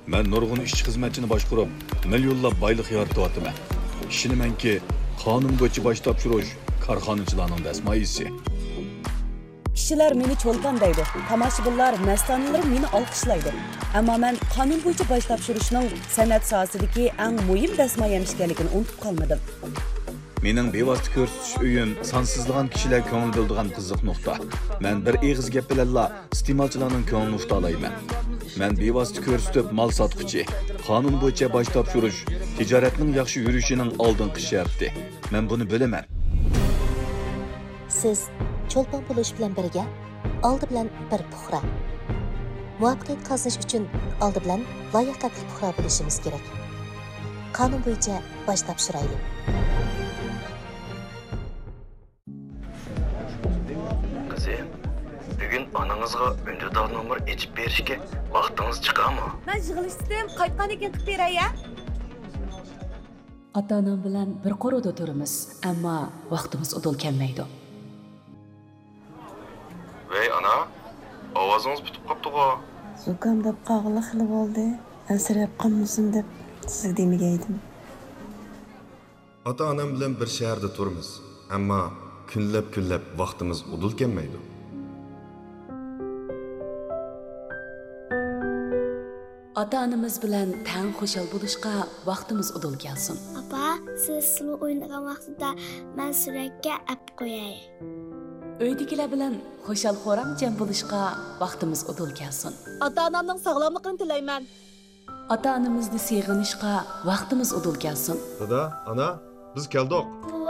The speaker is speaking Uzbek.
Men nurg'un ishchi xizmatchini boshqarib, millionlab boylik yaratyapman. Ishonamanki, qonun bo'yicha bosh topshirish korxonachilarning dasmoyisi. Kishilar meni cho'lpon deydi. Tomoshabinlar, mastanalar meni olqishlaydi. Ammo men qonun bo'yicha bosh topshirishning san'at sohasidagi eng muhim dasmoyam ekanligini unutib qolmadim. Mening bevosita ko'rsatish uyim sonsizlagan kishilar ko'ngil bildigan qiziq nuqta. Men bir eg'iz gap bilanla iste'molchilarning ko'nglini uftalayman. Men bevosita ko'rsatib mal sotquchi, qonun bo'yicha bosh topshirish tijoratning yaxshi yurishining oldingi sharti. Men buni bilaman. Siz cho'lpon bo'lish bilan birga oldi bilan bir puhra. Muvaffaqiyat qozonish uchun oldi bilan loyiqatli puhra bo'lishimiz kerak. Qonun bo'yicha bosh topshiraylik. Qizim, bugun onangizga undurdog nomer ichib berishga vaqtingiz chiqadimi? Men yig'ilishdim, qaytgan ekan qilib beray-a? Ota-onam bilan bir qo'rida turamiz, ammo vaqtimiz udul kelmaydi. Vey ana, ovozingiz bitib qopti-ku. Zukam deb qog'li xili bo'ldi. Asrab qolmasin deb sizga demagaydim. Ota-onam bilan bir shaharda turamiz, ammo kunlab vaqtimiz udul kelmaydi. Ota-onamiz bilan tang xushal bo'lishga vaqtimiz udul kelsin. Papa, siz sulu o'ynagan vaqtida men suratga ap qo'yay. Uydagilar bilan xushal xo'ram-jam bo'lishga vaqtimiz udul kelsin. Ota-onamning sog'lomligini tilayman. Ota-onamizni seg'inishga vaqtimiz udul kelsin. Dada, ana, biz keldik.